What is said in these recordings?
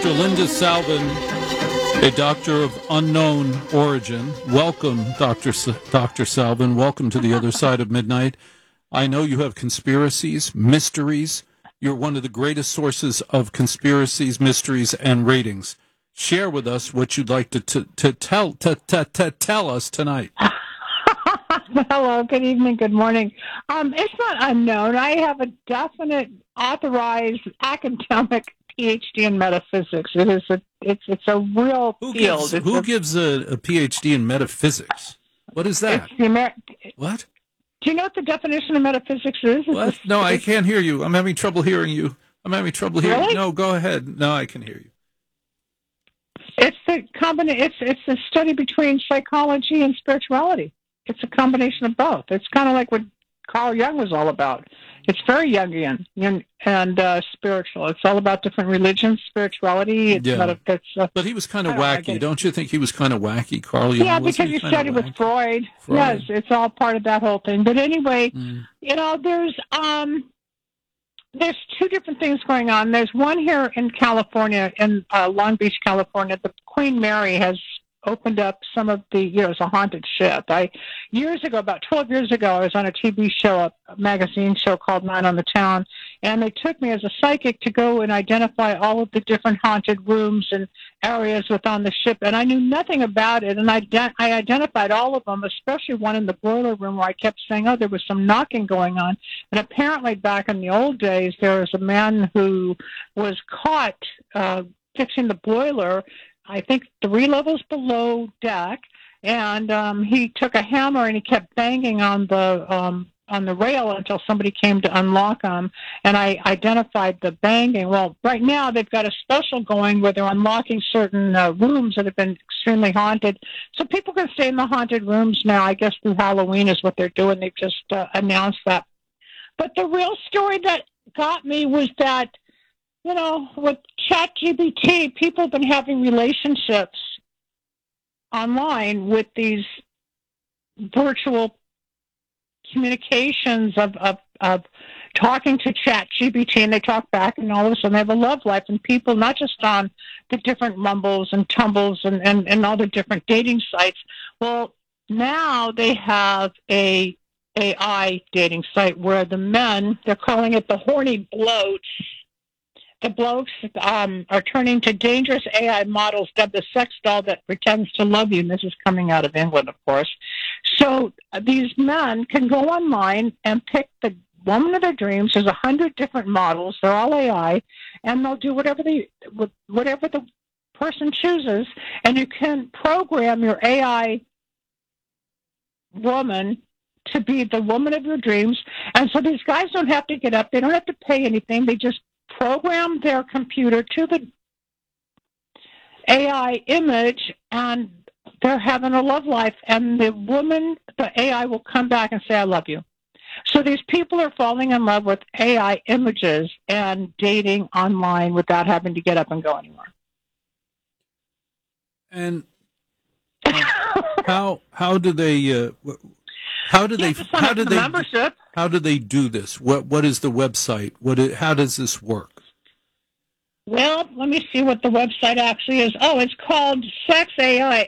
Dr. Linda Salvin, a doctor of unknown origin. Welcome, Dr. Salvin. Welcome to the other side of midnight. I know you have conspiracies, mysteries. You're one of the greatest sources of conspiracies, mysteries, and ratings. Share with us what you'd like to tell us tonight. Hello, good evening, good morning. It's not unknown. I have a definite authorized academic PhD in metaphysics. It's a real field. Who gives a PhD in metaphysics? What is that? What? Do you know what the definition of metaphysics is? What? No, I can't hear you. I'm having trouble hearing you. Really? No, go ahead. No, I can hear you. It's It's a study between psychology and spirituality. It's a combination of both. It's kind of like what Carl Jung was all about. It's very Jungian and spiritual. It's all about different religions, spirituality. But he was kind of wacky. Don't you think he was kind of wacky, Carl Jung? Yeah, because you studied with Freud. Yes, it's all part of that whole thing. But anyway, there's two different things going on. There's one here in California, in Long Beach, California. The Queen Mary has opened up some of the, it's a haunted ship. Years ago, about 12 years ago, I was on a TV show, a magazine show called Night on the Town, and they took me as a psychic to go and identify all of the different haunted rooms and areas within the ship, and I knew nothing about it, and I identified all of them, especially one in the boiler room where I kept saying, there was some knocking going on, and apparently back in the old days, there was a man who was caught fixing the boiler, I think 3 levels below deck, and he took a hammer and he kept banging on the rail until somebody came to unlock him, and I identified the banging. Well, right now they've got a special going where they're unlocking certain rooms that have been extremely haunted, so people can stay in the haunted rooms now. I guess through Halloween is what they're doing. They've just announced that. But the real story that got me was that, with ChatGPT, people have been having relationships online with these virtual communications of talking to ChatGPT, and they talk back, and all of a sudden they have a love life, and people, not just on the different Mumbles and Tumbles and all the different dating sites. Well, now they have a AI dating site where the men, they're calling it the horny bloats. The blokes are turning to dangerous AI models dubbed the sex doll that pretends to love you, and this is coming out of England, of course. So these men can go online and pick the woman of their dreams. There's 100 different models. They're all AI, and they'll do whatever the person chooses, and you can program your AI woman to be the woman of your dreams. And so these guys don't have to get up. They don't have to pay anything. They just program their computer to the AI image, and they're having a love life, and the AI will come back and say, I love you. So these people are falling in love with AI images and dating online without having to get up and go anywhere. And how do they membership. How do they do this? What is the website? How does this work? Well, let me see what the website actually is. It's called Sex AI,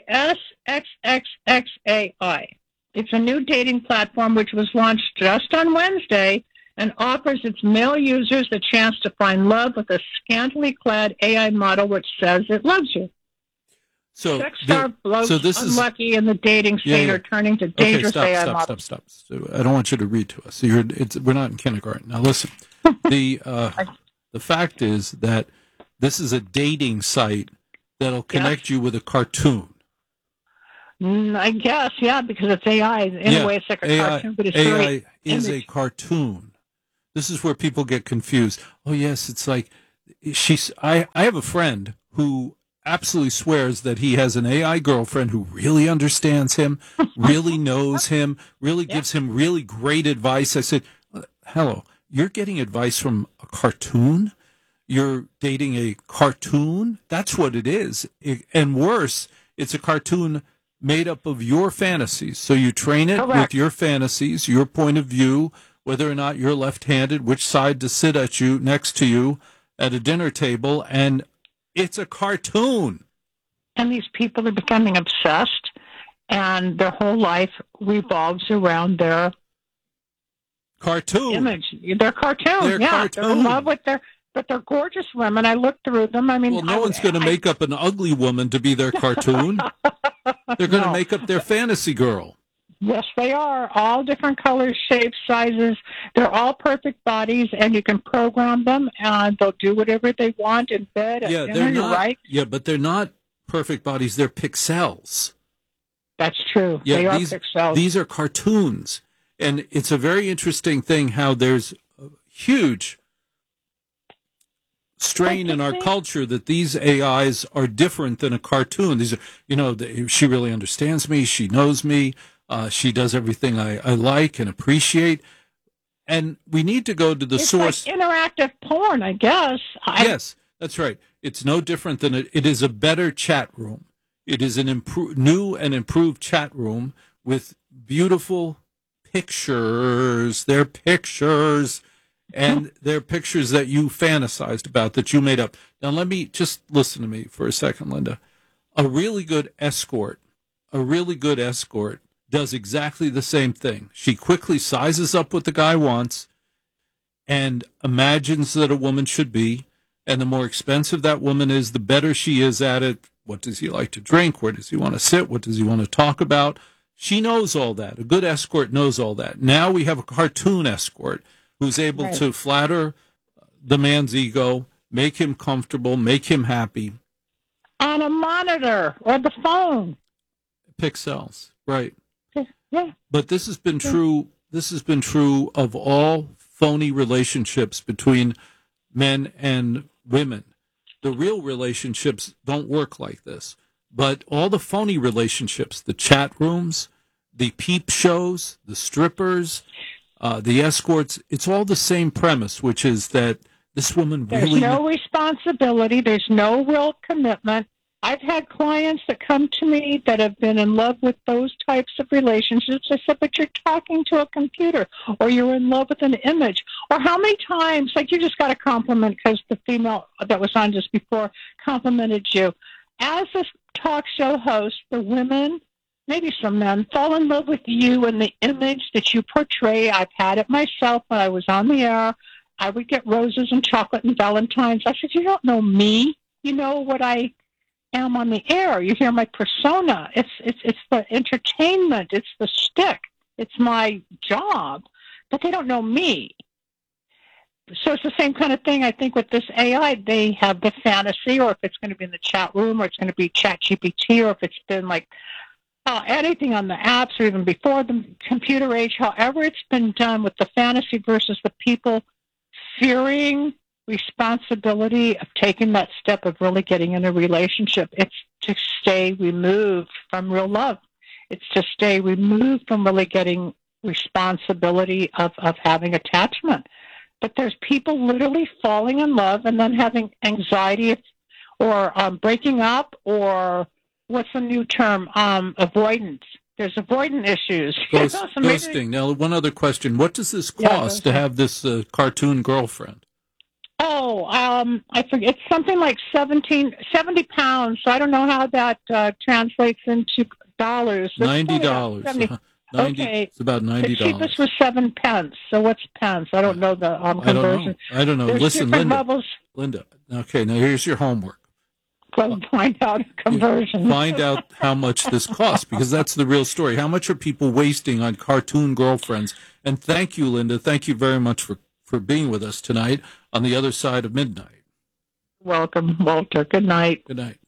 SXXXAI. It's a new dating platform which was launched just on Wednesday and offers its male users the chance to find love with a scantily clad AI model which says it loves you. So Sex-starved blokes unlucky in the dating scene are turning to dangerous AI models. Stop. So I don't want you to read to us. We're not in kindergarten. Now listen, the fact is that this is a dating site that'll connect you with a cartoon. I guess, because it's AI. In a way, it's like a cartoon, but it's AI is a cartoon. This is where people get confused. Oh yes, it's like I have a friend who absolutely swears that he has an AI girlfriend who really understands him, really knows him, really gives him really great advice. I said, hello, you're getting advice from a cartoon? You're dating a cartoon? That's what it is. And worse, it's a cartoon made up of your fantasies. So you train it with your fantasies, your point of view, whether or not you're left-handed, which side to sit next to you at a dinner table, and It's a cartoon. And these people are becoming obsessed, and their whole life revolves around their cartoon image. They're cartoon. They're in love with but they're gorgeous women. I looked through them. I mean, well, no one's going to make up an ugly woman to be their cartoon. They're going to make up their fantasy girl. Yes, they are. All different colors, shapes, sizes. They're all perfect bodies, and you can program them, and they'll do whatever they want in bed. Yeah, they're not. Right? Yeah, but they're not perfect bodies. They're pixels. That's true. Yeah, they are pixels. These are cartoons, and it's a very interesting thing how there's a huge strain in our culture that these AIs are different than a cartoon. These are, she really understands me. She knows me. She does everything I like and appreciate. And we need to go to the source. Like interactive porn, I guess. Yes, that's right. It's no different than it is a better chat room. It is an new and improved chat room with beautiful pictures. They're pictures. And they're pictures that you fantasized about, that you made up. Now, let me just listen to me for a second, Linda. A really good escort does exactly the same thing. She quickly sizes up what the guy wants and imagines that a woman should be. And the more expensive that woman is, the better she is at it. What does he like to drink? Where does he want to sit? What does he want to talk about? She knows all that. A good escort knows all that. Now we have a cartoon escort who's able to flatter the man's ego, make him comfortable, make him happy. On a monitor or the phone. Pixels, right. Yeah. But this has been true. This has been true of all phony relationships between men and women. The real relationships don't work like this. But all the phony relationships, the chat rooms, the peep shows, the strippers, the escorts, it's all the same premise, which is that this woman really... There's no responsibility. There's no real commitment. I've had clients that come to me that have been in love with those types of relationships. I said, but you're talking to a computer, or you're in love with an image. Or how many times, like you just got a compliment because the female that was on just before complimented you. As a talk show host, the women... maybe some men fall in love with you and the image that you portray. I've had it myself when I was on the air. I would get roses and chocolate and Valentine's. I said, you don't know me. You know what I am on the air. You hear my persona. It's the entertainment. It's the shtick. It's my job. But they don't know me. So it's the same kind of thing, I think, with this AI. They have the fantasy, or if it's going to be in the chat room, or it's going to be ChatGPT, or if it's been like anything on the apps, or even before the computer age, however it's been done with the fantasy versus the people fearing responsibility of taking that step of really getting in a relationship. It's to stay removed from real love. It's to stay removed from really getting responsibility of having attachment. But there's people literally falling in love and then having anxiety or breaking up, or what's the new term? Avoidance. There's avoidant issues. Ghosting. Now, one other question. What does this cost to have this cartoon girlfriend? Oh, I forget. It's something like 70 pounds. So I don't know how that translates into dollars. $90. Okay. It's about $90. The cheapest was 7 pence. So what's pence? I don't know the conversion. I don't know. There's Listen, Linda. Okay, now here's your homework. Go find out conversion. Find out how much this costs, because that's the real story. How much are people wasting on cartoon girlfriends? And thank you, Linda. Thank you very much for being with us tonight on the other side of midnight. Welcome, Walter. Good night. Good night.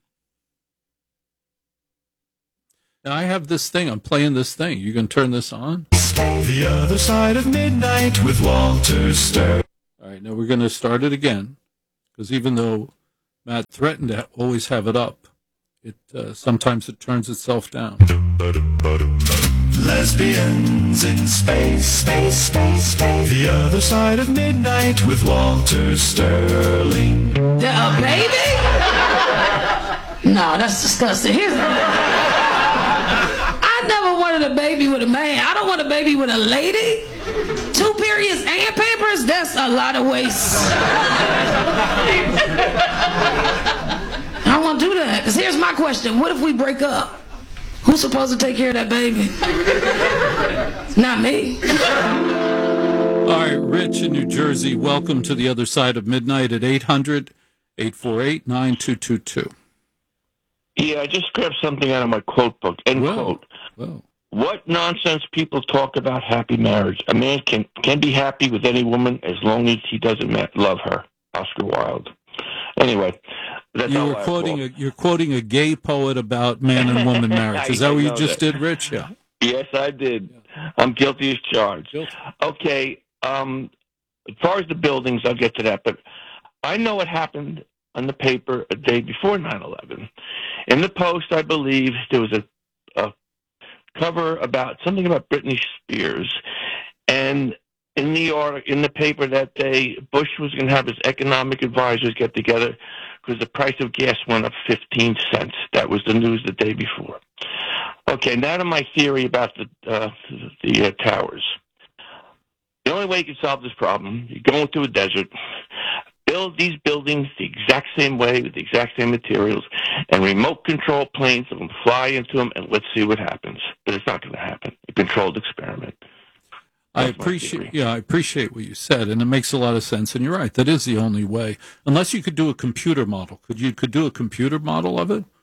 Now, I have this thing. I'm playing this thing. You can turn this on. The Other Side of Midnight with Walter Stern. All right, now we're going to start it again, because even though Matt threatened to always have it up, sometimes it turns itself down. Lesbians in space. The Other Side of Midnight with Walter Sterling. A baby? No, that's disgusting. I never wanted a baby with a man. I don't want a baby with a lady. 2 periods and Pampers? That's a lot of waste. I don't want to do that. Because here's my question. What if we break up? Who's supposed to take care of that baby? Not me. All right, Rich in New Jersey, welcome to the other side of midnight at 800-848-9222. Yeah, I just grabbed something out of my quote book. End quote. Whoa. What nonsense people talk about happy marriage. A man can be happy with any woman as long as he doesn't love her. Oscar Wilde. Anyway, that's You're quoting a gay poet about man and woman marriage. Is that what you just did, Rich? Yeah. Yes, I did. I'm guilty as charged. Okay. As far as the buildings, I'll get to that. But I know what happened on the paper a day before 9/11. In the Post, I believe there was a cover about something about Britney Spears, and in the paper that day, Bush was going to have his economic advisors get together because the price of gas went up 15 cents. That was the news the day before. Okay, now to my theory about the towers. The only way you can solve this problem, you go into a desert, build these buildings the exact same way with the exact same materials, and remote control planes that will fly into them, and let's see what happens. But it's not going to happen. A controlled experiment. I appreciate what you said, and it makes a lot of sense. And you're right; that is the only way, unless you could do a computer model. Could do a computer model of it?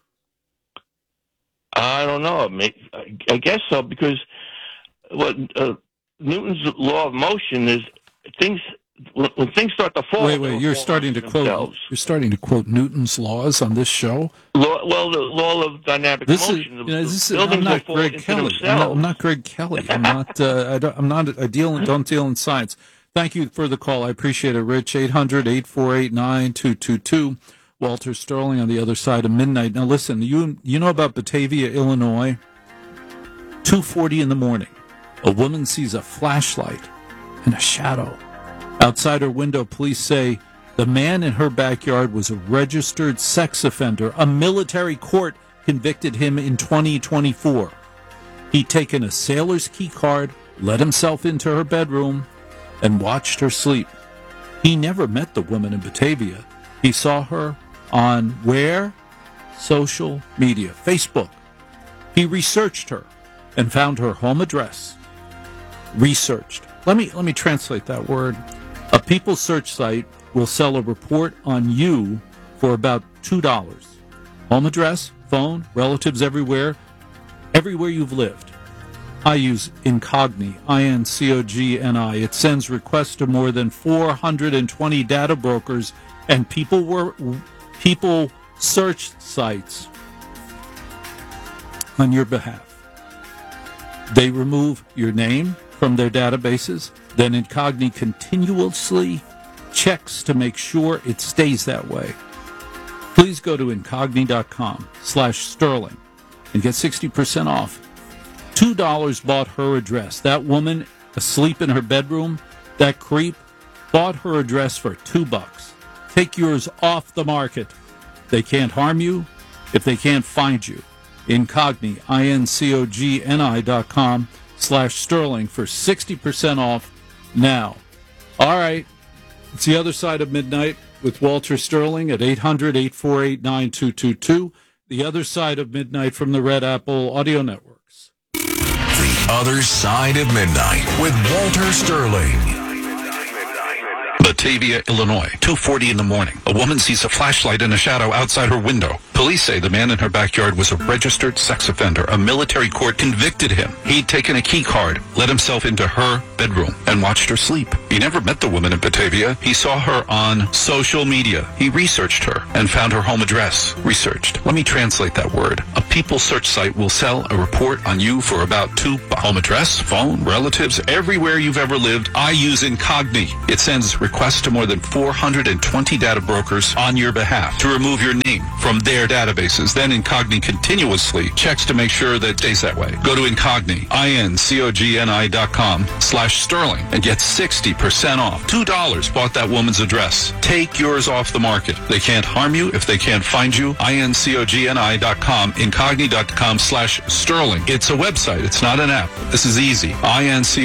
I don't know. I guess so, because what Newton's law of motion is things. When things start to fall, wait! You're starting to quote Newton's laws on this show. The law of dynamic motion. I'm not Greg Kelly. I'm not Greg Kelly. I'm not. I don't deal in science. Thank you for the call. I appreciate it, Rich. 800-848-9222. Walter Sterling on the other side of midnight. Now listen, you know about Batavia, Illinois. 2:40 in the morning, a woman sees a flashlight and a shadow. Outside her window, police say the man in her backyard was a registered sex offender. A military court convicted him in 2024. He'd taken a sailor's key card, let himself into her bedroom, and watched her sleep. He never met the woman in Batavia. He saw her on where? Social media, Facebook. He researched her and found her home address. Researched. Let me translate that word. A People search site will sell a report on you for about $2. Home address, phone, relatives everywhere you've lived. I use Incogni, INCOGNI. It sends requests to more than 420 data brokers and people search sites on your behalf. They remove your name from their databases. Then Incogni continuously checks to make sure it stays that way. Please go to incogni.com/Sterling and get 60% off. $2 bought her address. That woman asleep in her bedroom, that creep, bought her address for $2. Take yours off the market. They can't harm you if they can't find you. Incogni, INCOGNI.com/Sterling for 60% off now. All right. It's the other side of midnight with Walter Sterling at 800-848-9222. The other side of midnight from the Red Apple Audio Networks. The other side of midnight with Walter Sterling. Batavia, Illinois, 2:40 in the morning. A woman sees a flashlight in a shadow outside her window. Police say the man in her backyard was a registered sex offender. A military court convicted him. He'd taken a key card, let himself into her bedroom, and watched her sleep. He never met the woman in Batavia. He saw her on social media. He researched her and found her home address. Researched. Let me translate that word. A People search site will sell a report on you for about $2. Home address, phone, relatives, everywhere you've ever lived. I use Incogni. It sends requests to more than 420 data brokers on your behalf to remove your name from their databases. Then Incogni continuously checks to make sure that it stays that way. Go to Incogni, INCOGNI.com/Sterling and get 60% off. $2 bought that woman's address. Take yours off the market. They can't harm you if they can't find you. INCOGNI.com, Incogni.com/Sterling. It's a website. It's not an app. This is easy.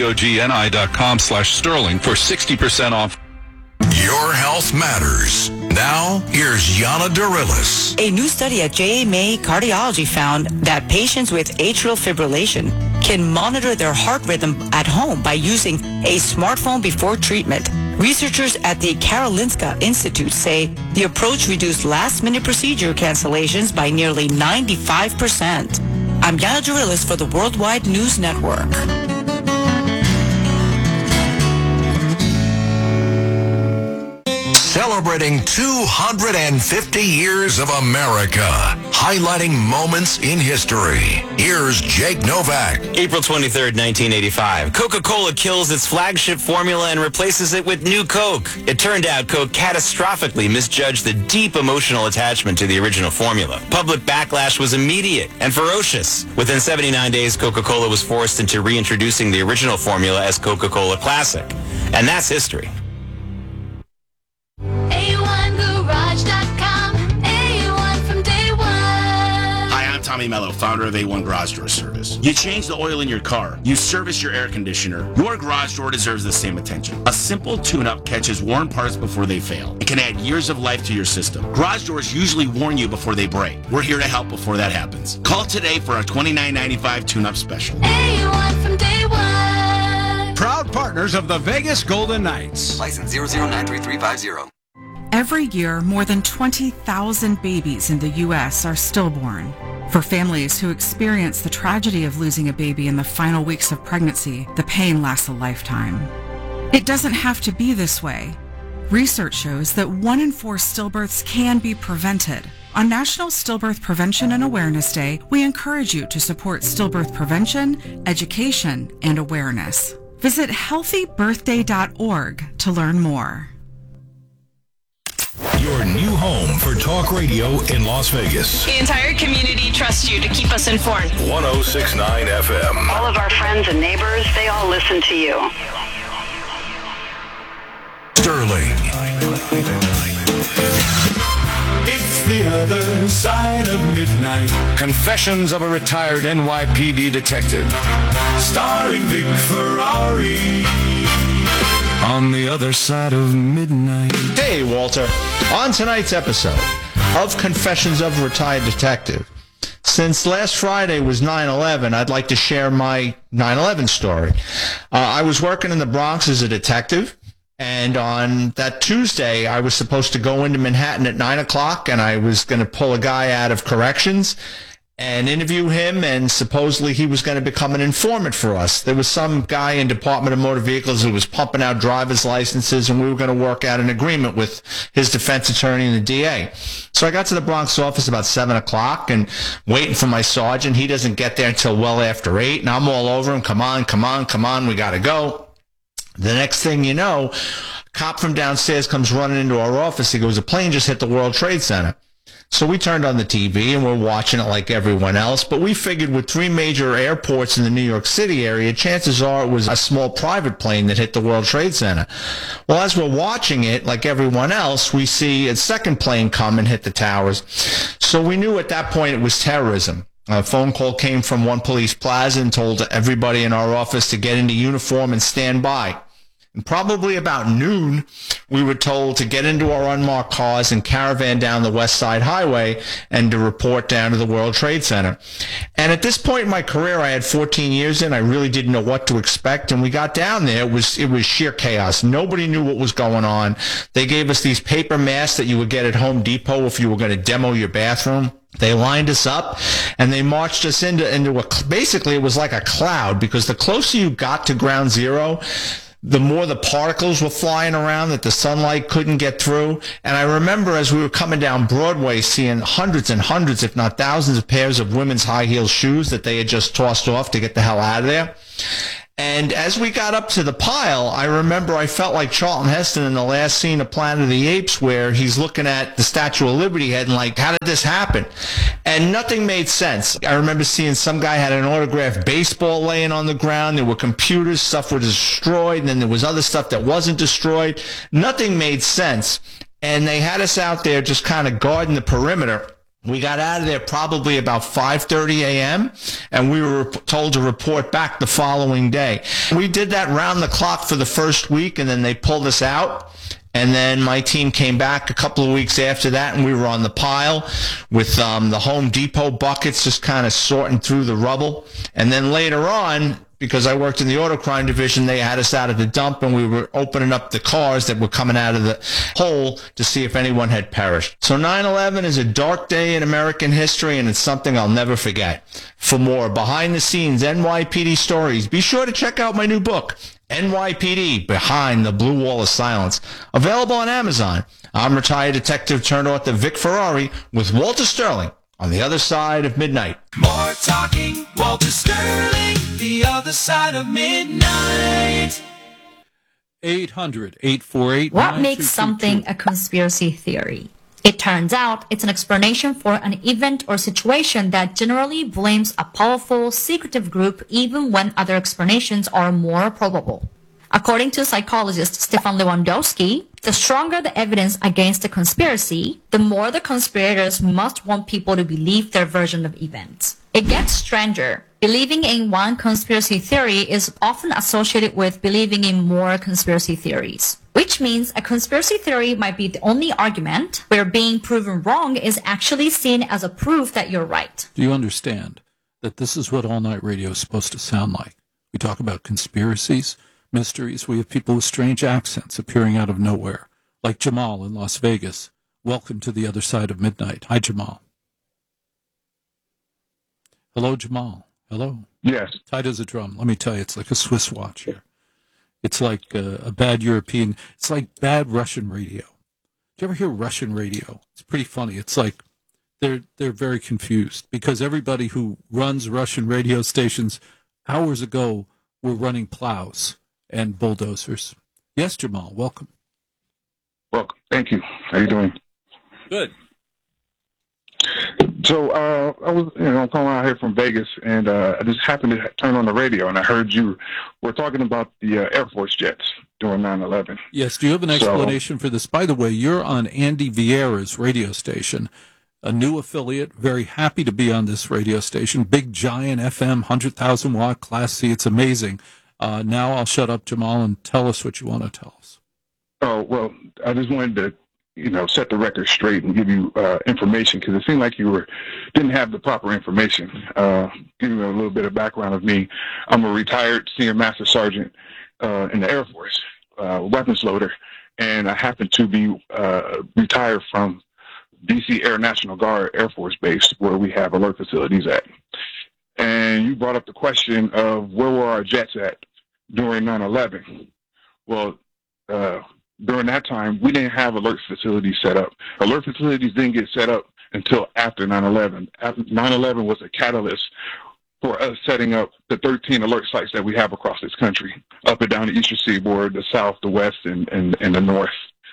INCOGNI.com/Sterling for 60% off. Your health matters. Now, here's Yana Darilis. A new study at JMA Cardiology found that patients with atrial fibrillation can monitor their heart rhythm at home by using a smartphone before treatment. Researchers at the Karolinska Institute say the approach reduced last-minute procedure cancellations by nearly 95%. I'm Yana Darilis for the Worldwide News Network. Celebrating 250 years of America, highlighting moments in history. Here's Jake Novak. April 23rd, 1985. Coca-Cola kills its flagship formula and replaces it with New Coke. It turned out Coke catastrophically misjudged the deep emotional attachment to the original formula. Public backlash was immediate and ferocious. Within 79 days, Coca-Cola was forced into reintroducing the original formula as Coca-Cola Classic. And that's history. Tommy Mello, founder of A1 Garage Door Service. You change the oil in your car. You service your air conditioner. Your garage door deserves the same attention. A simple tune-up catches worn parts before they fail. It can add years of life to your system. Garage doors usually warn you before they break. We're here to help before that happens. Call today for our $29.95 tune-up special. A1 from day one. Proud partners of the Vegas Golden Knights. License 00933350. Every year, more than 20,000 babies in the U.S. are stillborn. For families who experience the tragedy of losing a baby in the final weeks of pregnancy, the pain lasts a lifetime. It doesn't have to be this way. Research shows that 1 in 4 stillbirths can be prevented. On National Stillbirth Prevention and Awareness Day, we encourage you to support stillbirth prevention, education, and awareness. Visit healthybirthday.org to learn more. Your new home for talk radio in Las Vegas. The entire community trusts you to keep us informed. 106.9 FM. All of our friends and neighbors, they all listen to you. Sterling. It's the other side of midnight. Confessions of a retired NYPD detective. Starring Vic Ferrari. On the other side of midnight. Hey, Walter. On tonight's episode of Confessions of a Retired Detective, since last Friday was 9/11, I'd like to share my 9/11 story. I was working in the Bronx as a detective, and on that Tuesday, I was supposed to go into Manhattan at 9 o'clock, and I was going to pull a guy out of corrections and interview him, and supposedly he was going to become an informant for us. There was some guy in Department of Motor Vehicles who was pumping out driver's licenses, and we were going to work out an agreement with his defense attorney and the DA. So I got to the Bronx office about 7 o'clock and waiting for my sergeant. He doesn't get there until well after 8, and I'm all over him. Come on, we got to go. The next thing you know, a cop from downstairs comes running into our office. He goes, a plane just hit the World Trade Center. So we turned on the TV and we're watching it like everyone else, but we figured with 3 major airports in the New York City area, chances are it was a small private plane that hit the World Trade Center. Well, as we're watching it, like everyone else, we see a second plane come and hit the towers. So we knew at that point it was terrorism. A phone call came from One Police Plaza and told everybody in our office to get into uniform and stand by. And probably about noon, we were told to get into our unmarked cars and caravan down the West Side Highway and to report down to the World Trade Center. And at this point in my career, I had 14 years in. I really didn't know what to expect. And we got down there. It was sheer chaos. Nobody knew what was going on. They gave us these paper masks that you would get at Home Depot if you were going to demo your bathroom. They lined us up, and they marched us into basically it was like a cloud, because the closer you got to ground zero, the more the particles were flying around that the sunlight couldn't get through. And I remember as we were coming down Broadway, seeing hundreds and hundreds, if not thousands, of pairs of women's high-heel shoes that they had just tossed off to get the hell out of there. And as we got up to the pile, I remember I felt like Charlton Heston in the last scene of Planet of the Apes, where he's looking at the Statue of Liberty head and like, how did this happen? And nothing made sense. I remember seeing some guy had an autographed baseball laying on the ground. There were computers, stuff was destroyed, and then there was other stuff that wasn't destroyed. Nothing made sense. And they had us out there just kind of guarding the perimeter. We got out of there probably about 5:30 a.m., and we were told to report back the following day. We did that round the clock for the first week, and then they pulled us out. And then my team came back a couple of weeks after that, and we were on the pile with the Home Depot buckets just kind of sorting through the rubble. And then later on, because I worked in the auto crime division, they had us out at the dump, and we were opening up the cars that were coming out of the hole to see if anyone had perished. So 9/11 is a dark day in American history, and it's something I'll never forget. For more behind-the-scenes NYPD stories, be sure to check out my new book, NYPD Behind the Blue Wall of Silence, available on Amazon. I'm retired detective turned author Vic Ferrari with Walter Sterling on the other side of midnight. More talking, Walter Sterling, the other side of midnight. 800-848-9222. What makes something a conspiracy theory? It turns out it's an explanation for an event or situation that generally blames a powerful, secretive group even when other explanations are more probable. According to psychologist Stefan Lewandowski, the stronger the evidence against the conspiracy, the more the conspirators must want people to believe their version of events. It gets stranger. Believing in one conspiracy theory is often associated with believing in more conspiracy theories, which means a conspiracy theory might be the only argument where being proven wrong is actually seen as a proof that you're right. Do you understand that this is what All Night Radio is supposed to sound like? We talk about conspiracies, mysteries. We have people with strange accents appearing out of nowhere, like Jamal in Las Vegas. Welcome to the other side of midnight. Hi, Jamal. Hello, Jamal. Hello. Yes. Tight as a drum. Let me tell you, it's like a Swiss watch here. It's like a bad European. It's like bad Russian radio. Do you ever hear Russian radio? It's pretty funny. It's like they're very confused because everybody who runs Russian radio stations hours ago were running plows and bulldozers. Yes, Jamal, welcome. Welcome. Thank you. How you doing? Good. So I was, calling out here from Vegas, and I just happened to turn on the radio, and I heard you were talking about the Air Force jets during 9/11. Yes. Do you have an explanation for this? By the way, you're on Andy Vieira's radio station, a new affiliate. Very happy to be on this radio station. Big, giant FM, 100,000 watt, Class C. It's amazing. Now I'll shut up, Jamal, and tell us what you want to tell us. Oh, well, I just wanted to, set the record straight and give you information because it seemed like you didn't have the proper information. Give you a little bit of background of me. I'm a retired senior master sergeant in the Air Force, weapons loader, and I happen to be retired from D.C. Air National Guard Air Force Base, where we have alert facilities at. And you brought up the question of where were our jets at during 9/11. Well, during that time, we didn't have alert facilities set up. Alert facilities didn't get set up until after 9/11. 9/11 was a catalyst for us setting up the 13 alert sites that we have across this country, up and down the eastern seaboard, the south, the west, and the north.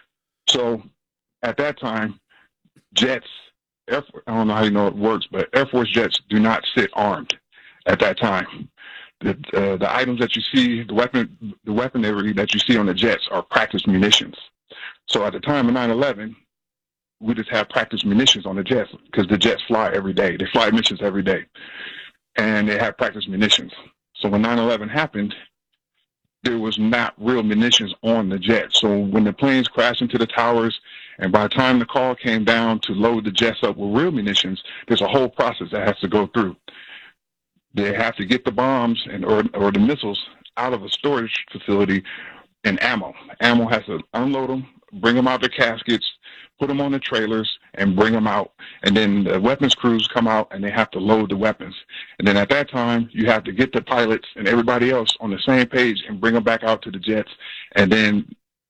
So at that time, jets, I don't know how you know it works, but Air Force jets do not sit armed at that time. The items that you see, the weaponry that you see on the jets are practice munitions. So at the time of 9/11, we just have practice munitions on the jets because the jets fly every day. They fly missions every day, and they have practice munitions. So when 9/11 happened, there was not real munitions on the jet. So when the planes crashed into the towers, and by the time the call came down to load the jets up with real munitions, there's a whole process that has to go through. They have to get the bombs or the missiles out of a storage facility and ammo. Ammo has to unload them, bring them out the caskets, put them on the trailers, and bring them out. And then the weapons crews come out, and they have to load the weapons. And then at that time, you have to get the pilots and everybody else on the same page and bring them back out to the jets, and then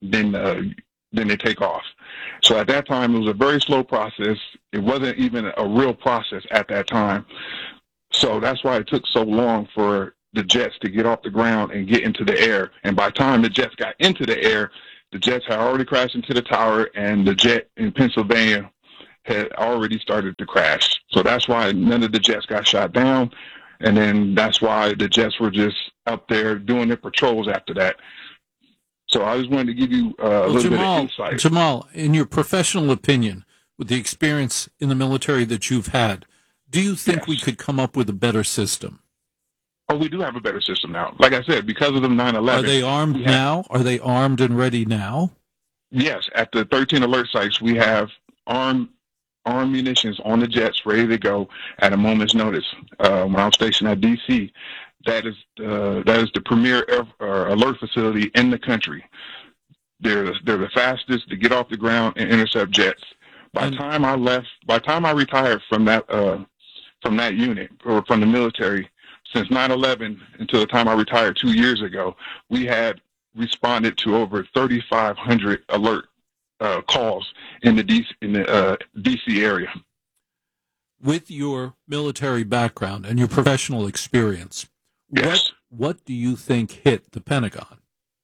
they take off. So at that time, it was a very slow process. It wasn't even a real process at that time. So that's why it took so long for the jets to get off the ground and get into the air. And by the time the jets got into the air, the jets had already crashed into the tower, and the jet in Pennsylvania had already started to crash. So that's why none of the jets got shot down. And then that's why the jets were just up there doing their patrols after that. So I just wanted to give you a little bit of insight. Jamal, in your professional opinion, with the experience in the military that you've had, do you think we could come up with a better system? Oh, we do have a better system now. Like I said, because of the 9/11. Are they armed now? Are they armed and ready now? Yes, at the 13 alert sites, we have armed munitions on the jets ready to go at a moment's notice. When I was stationed at D.C., that is the premier alert facility in the country. They're the fastest to get off the ground and intercept jets. By the time I retired from that unit or from the military, since 9/11 until the time I retired 2 years ago, we had responded to over 3,500 alert calls in the DC area. With your military background and your professional experience, yes. What do you think hit the Pentagon?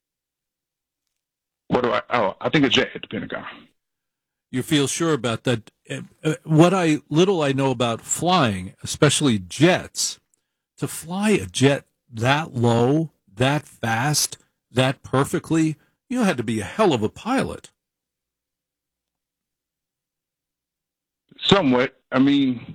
I think a jet hit the Pentagon. You feel sure about that? What little I know about flying, especially jets, to fly a jet that low, that fast, that perfectly, you had to be a hell of a pilot. Somewhat. I mean,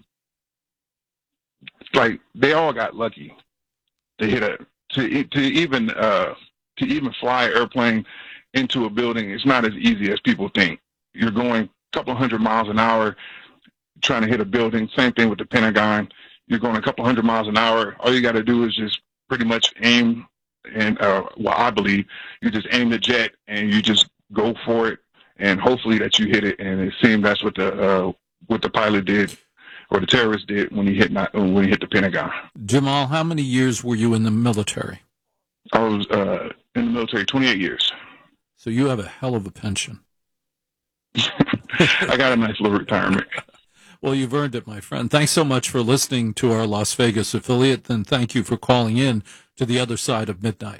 like they all got lucky. They hit to even fly an airplane into a building. It's not as easy as people think. You're going a couple hundred miles an hour trying to hit a building. Same thing with the Pentagon. You're going a couple hundred miles an hour. All you got to do is just pretty much aim, and I believe you just aim the jet and you just go for it, and hopefully that you hit it. And it seemed that's what the pilot did, or the terrorist did when he hit the Pentagon. Jamal, how many years were you in the military? I was in the military 28 years. So you have a hell of a pension. I got a nice little retirement. Well, you've earned it, my friend. Thanks so much for listening to our Las Vegas affiliate, and thank you for calling in to the other side of midnight.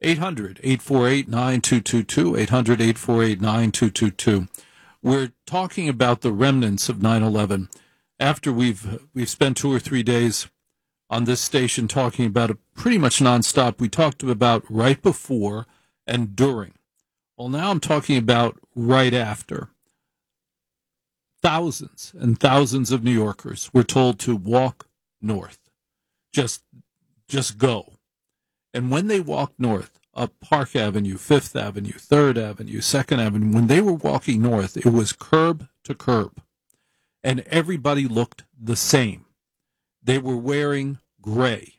800-848-9222, 800-848-9222. We're talking about the remnants of 9/11. After we've spent 2 or 3 days on this station talking about it pretty much nonstop, we talked about right before and during. Well, now I'm talking about right after. Thousands and thousands of New Yorkers were told to walk north. Just go. And when they walked north, up Park Avenue, 5th Avenue, 3rd Avenue, 2nd Avenue, when they were walking north, it was curb to curb. And everybody looked the same. They were wearing gray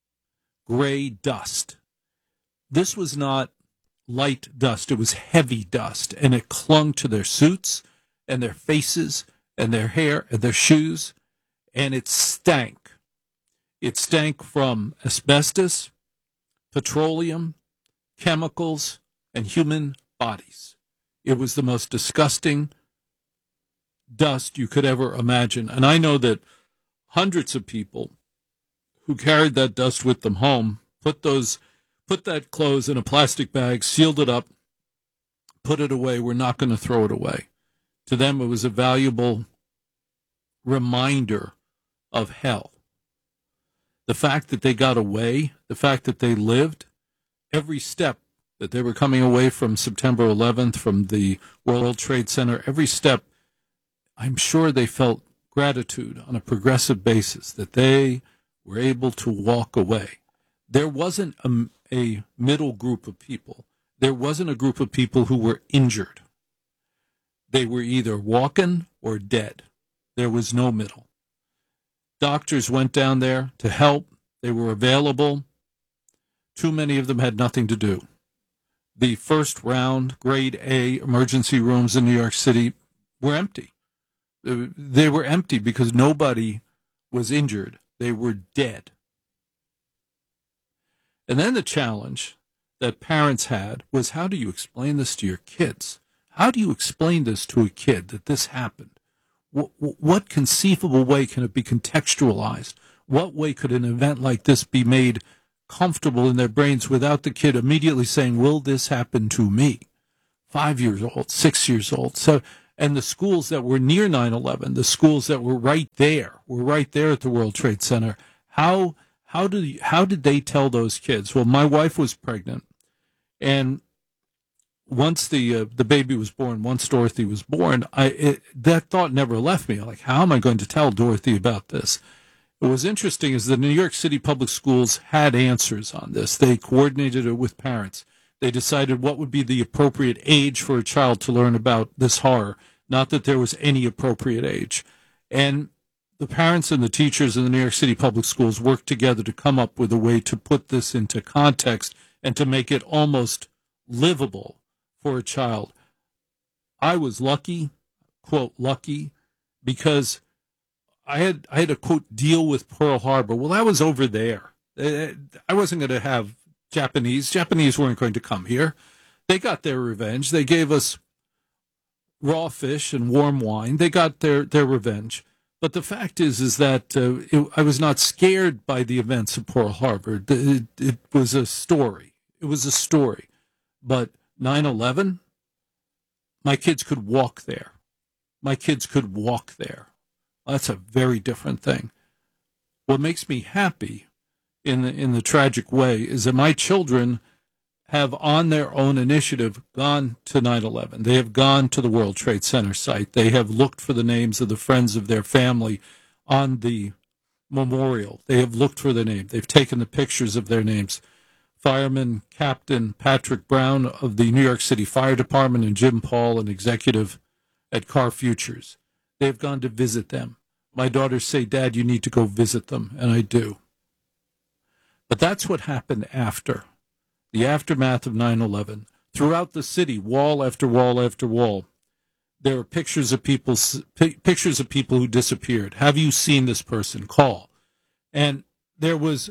dust. This was not light dust. It was heavy dust, and it clung to their suits and their faces and their hair and their shoes, and it stank. It stank from asbestos, petroleum, chemicals, and human bodies. It was the most disgusting dust you could ever imagine. And I know that hundreds of people who carried that dust with them home put that clothes in a plastic bag, sealed it up, put it away. We're not going to throw it away. To them, it was a valuable reminder of hell. The fact that they got away, the fact that they lived, every step that they were coming away from September 11th, from the World Trade Center, every step, I'm sure they felt gratitude on a progressive basis that they were able to walk away. There wasn't a middle group of people. There wasn't a group of people who were injured. They were either walking or dead. There was no middle. Doctors went down there to help. They were available. Too many of them had nothing to do. The first round, grade A emergency rooms in New York City were empty. They were empty because nobody was injured. They were dead. And then the challenge that parents had was, how do you explain this to your kids? How do you explain this to a kid that this happened? What conceivable way can it be contextualized? What way could an event like this be made comfortable in their brains without the kid immediately saying, will this happen to me? 5 years old, 6 years old. So, and the schools that were near 9/11, the schools that were right there at the World Trade Center. How did they tell those kids? Well, my wife was pregnant, and once the baby was born, once Dorothy was born, that thought never left me. Like, how am I going to tell Dorothy about this? What was interesting is the New York City public schools had answers on this. They coordinated it with parents. They decided what would be the appropriate age for a child to learn about this horror, not that there was any appropriate age. And the parents and the teachers in the New York City public schools worked together to come up with a way to put this into context and to make it almost livable for a child. I was lucky, quote, lucky, because I had a, quote, deal with Pearl Harbor. Well, that was over there. I wasn't going to have Japanese weren't going to come here. They got their revenge. They gave us raw fish and warm wine. They got their revenge. But the fact is that I was not scared by the events of Pearl Harbor. It was a story. It was a story. But 9/11, my kids could walk there. My kids could walk there. That's a very different thing. What makes me happy in the tragic way is that my children have, on their own initiative, gone to 9/11. They have gone to the World Trade Center site. They have looked for the names of the friends of their family on the memorial. They have looked for their name. They've taken the pictures of their names. Fireman Captain Patrick Brown of the New York City Fire Department and Jim Paul, an executive at Car Futures. They've gone to visit them. My daughters say, Dad, you need to go visit them, and I do. But that's what happened after. The aftermath of 9/11. Throughout the city, wall after wall after wall, there are pictures of people who disappeared. Have you seen this person? Call. And there was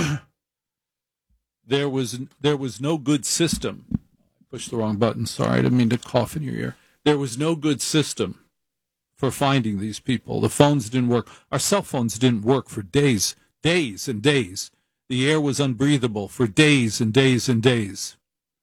no good system. I pushed the wrong button. Sorry, I didn't mean to cough in your ear. There was no good system for finding these people. The phones didn't work. Our cell phones didn't work for days and days. The air was unbreathable for days and days and days.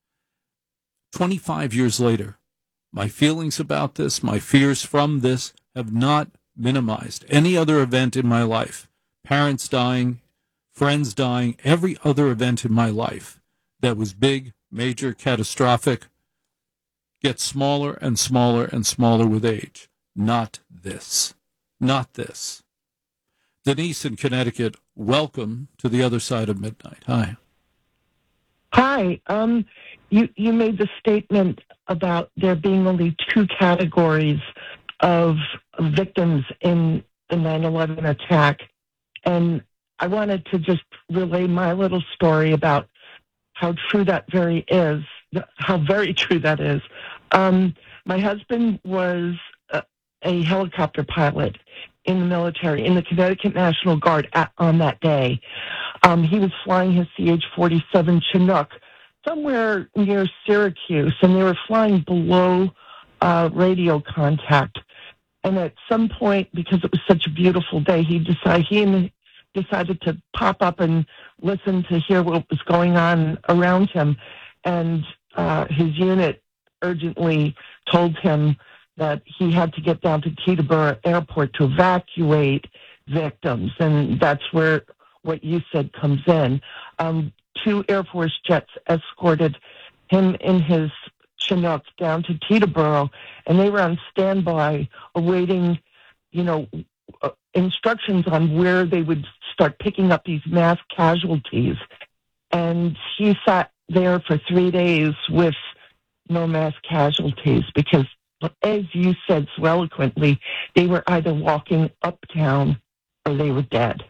25 years later, my feelings about this, my fears from this, have not minimized any other event in my life. Parents dying, friends dying, every other event in my life that was big, major, catastrophic, gets smaller and smaller and smaller with age. Not this. Not this. Denise in Connecticut, welcome to the other side of midnight. Hi. Hi. You made the statement about there being only two categories of victims in the 9/11 attack. And I wanted to just relay my little story about how true that very true that is. My husband was a helicopter pilot in the military, in the Connecticut National Guard on that day. He was flying his CH-47 Chinook somewhere near Syracuse, and they were flying below radio contact. And at some point, because it was such a beautiful day, he decided to pop up and listen to hear what was going on around him. And his unit urgently told him that he had to get down to Teterboro Airport to evacuate victims. And that's where what you said comes in. 2 Air Force jets escorted him in his Chinook down to Teterboro, and they were on standby awaiting, instructions on where they would start picking up these mass casualties. And he sat there for 3 days with no mass casualties because, as you said so eloquently, they were either walking uptown or they were dead.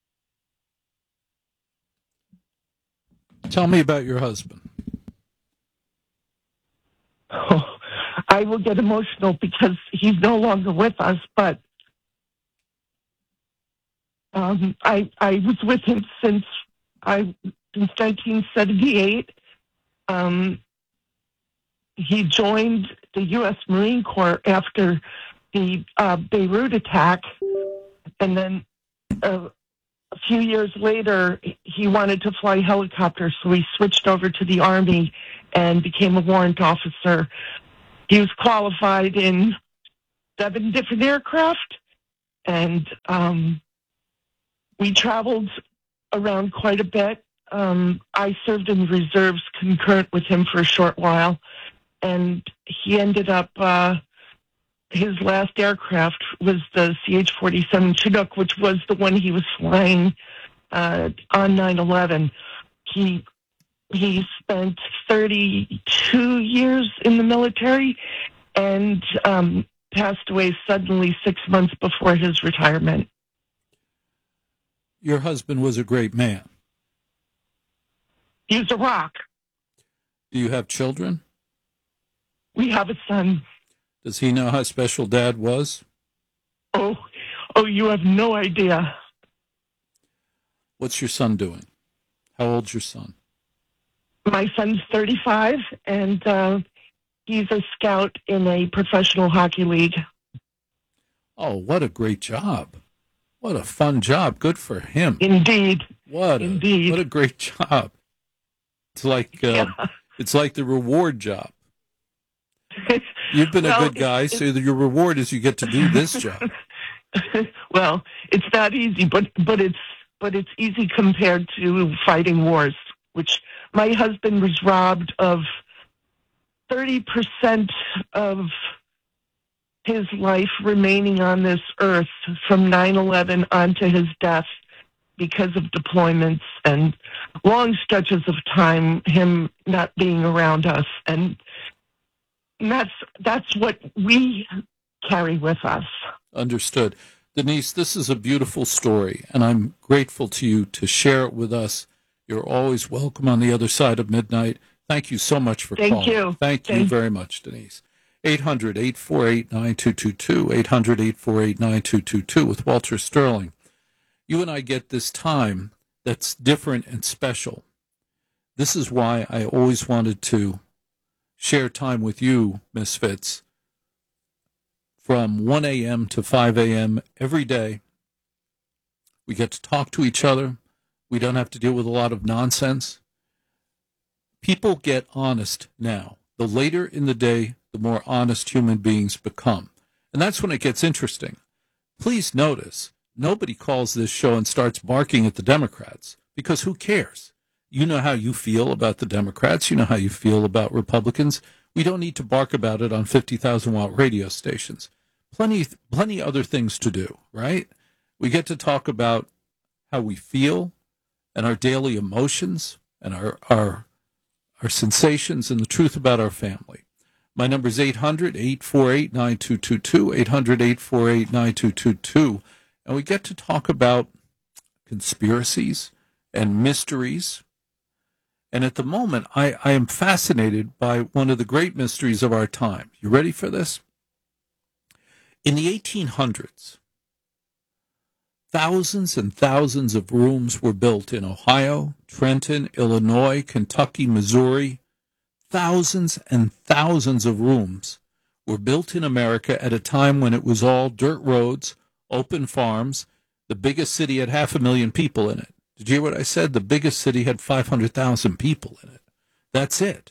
Tell me about your husband. Oh, I will get emotional because he's no longer with us, but I was with him since 1978. He joined the U.S. Marine Corps after the Beirut attack, and then a few years later, he wanted to fly helicopters, so he switched over to the Army and became a warrant officer. He was qualified in 7 different aircraft, and we traveled around quite a bit. I served in the reserves concurrent with him for a short while, and he ended up, his last aircraft was the CH-47 Chinook, which was the one he was flying on 9/11. He He spent 32 years in the military and passed away suddenly 6 months before his retirement. Your husband was a great man. He was a rock. Do you have children? We have a son. Does he know how special Dad was? Oh, you have no idea. What's your son doing? How old's your son? My son's 35, and he's a scout in a professional hockey league. Oh, what a great job. What a fun job. Good for him. Indeed. What a great job. It's like it's like the reward job. You've been a good guy, so your reward is you get to do this job. Well, it's not easy, but it's easy compared to fighting wars, which my husband was robbed of 30% of his life remaining on this earth from 9/11 onto his death because of deployments and long stretches of time, him not being around us. And that's what we carry with us. Understood. Denise, this is a beautiful story, and I'm grateful to you to share it with us. You're always welcome on the other side of midnight. Thank you so much for calling. Thank you very much, Denise. 800-848-9222, 800-848-9222 with Walter Sterling. You and I get this time that's different and special. This is why I always wanted to share time with you, Misfits, from 1 a.m. to 5 a.m. every day. We get to talk to each other. We don't have to deal with a lot of nonsense. People get honest now. The later in the day, the more honest human beings become. And that's when it gets interesting. Please notice, nobody calls this show and starts barking at the Democrats, because who cares? You know how you feel about the Democrats. You know how you feel about Republicans. We don't need to bark about it on 50,000-watt radio stations. Plenty other things to do, right? We get to talk about how we feel and our daily emotions and our sensations and the truth about our family. My number is 800-848-9222, 800-848-9222. And we get to talk about conspiracies and mysteries. And at the moment, I am fascinated by one of the great mysteries of our time. You ready for this? In the 1800s, thousands and thousands of rooms were built in Ohio, Trenton, Illinois, Kentucky, Missouri. Thousands and thousands of rooms were built in America at a time when it was all dirt roads, open farms. The biggest city had 500,000 people in it. Did you hear what I said? The biggest city had 500,000 people in it. That's it.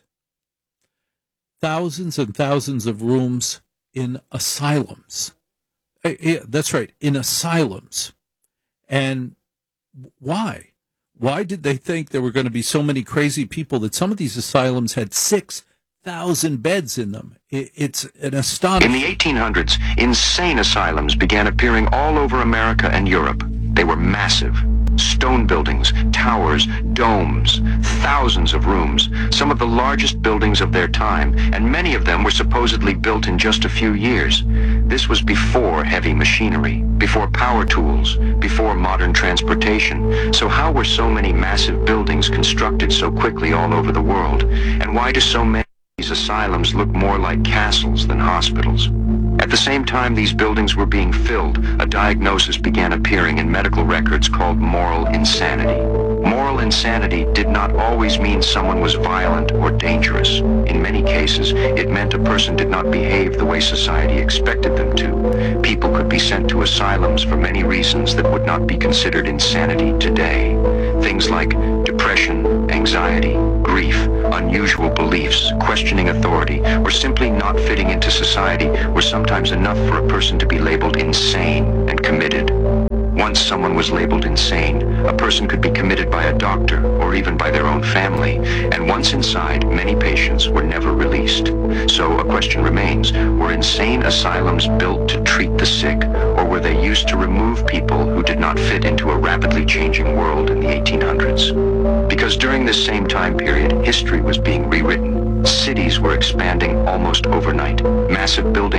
Thousands and thousands of rooms in asylums. Yeah, that's right, in asylums. And why? Why did they think there were going to be so many crazy people that some of these asylums had 6,000 beds in them? It's an astonishing. In the 1800s, insane asylums began appearing all over America and Europe. They were massive. Stone buildings, towers, domes, thousands of rooms, some of the largest buildings of their time, and many of them were supposedly built in just a few years. This was before heavy machinery, before power tools, before modern transportation. So how were so many massive buildings constructed so quickly all over the world? And why do so many of these asylums look more like castles than hospitals? At the same time these buildings were being filled, a diagnosis began appearing in medical records called moral insanity. Moral insanity did not always mean someone was violent or dangerous. In many cases, it meant a person did not behave the way society expected them to. People could be sent to asylums for many reasons that would not be considered insanity today. Things like depression, anxiety, grief, unusual beliefs, questioning authority, or simply not fitting into society were sometimes enough for a person to be labeled insane and committed. Once someone was labeled insane, a person could be committed by a doctor or even by their own family, and once inside, many patients were never released. So a question remains, were insane asylums built to treat the sick, or were where they used to remove people who did not fit into a rapidly changing world in the 1800s. Because during this same time period, history was being rewritten. Cities were expanding almost overnight. Massive buildings